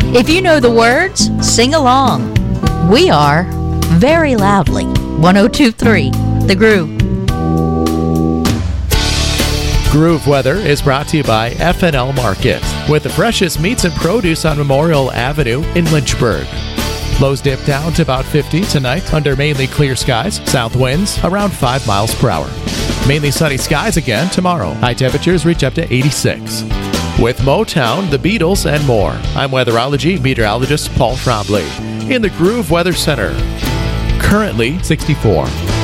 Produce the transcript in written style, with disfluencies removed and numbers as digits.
If you know the words, sing along. We are very loudly. 102.3 The Groove. Groove Weather is brought to you by F&L Market, with the freshest meats and produce on Memorial Avenue in Lynchburg. Lows dip down to about 50 tonight under mainly clear skies, south winds around 5 miles per hour. Mainly sunny skies again tomorrow. High temperatures reach up to 86. With Motown, the Beatles, and more, I'm weatherology meteorologist Paul Trombley in the Groove Weather Center. Currently 64.